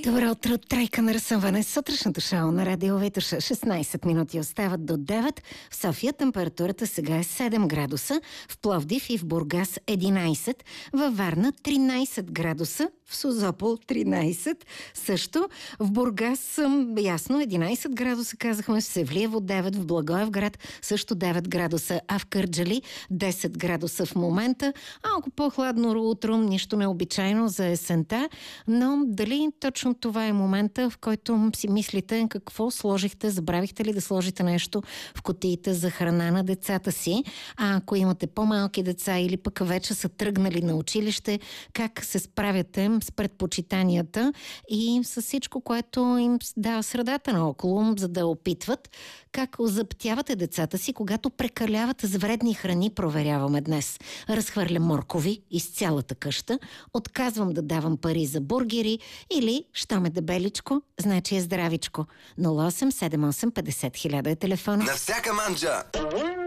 Добро утро, тройка на разсъмване. Сутрешното шоу на Радио Витоша. 16 минути остават до 9. В София температурата сега е 7 градуса, в Пловдив и в Бургас 11, във Варна 13 градуса, в Созопол 13, също в Бургас ясно 11 градуса, казахме, в Севлиево 9, в Благоевград също 9 градуса, а в Кърджали 10 градуса в момента. Малко по-хладно утро, нищо необичайно за есента, но дали точно това е момента, в който си мислите какво сложихте, забравихте ли да сложите нещо в кутиите за храна на децата си, а ако имате по-малки деца или пък вече са тръгнали на училище, как се справяте с предпочитанията и с всичко, което им дава средата наоколо, за да опитват как озаптявате децата си, когато прекалявате с вредни храни, проверяваме днес. Разхвърлям моркови из цялата къща, отказвам да давам пари за бургери или, що ме дебеличко, значи е здравичко. 0878 50 000 е телефона. На всяка манджа